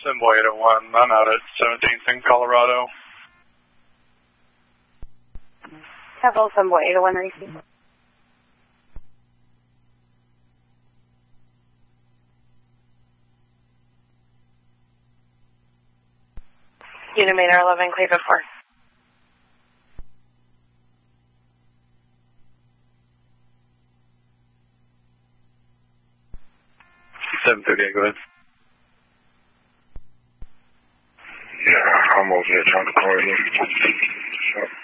Symbol 801. I'm out at 17th in Colorado. Capital Symbol 801 receive. Unit Maynard 11, Cleveland 4. 738, go ahead. Yeah, I'm over here trying to call you.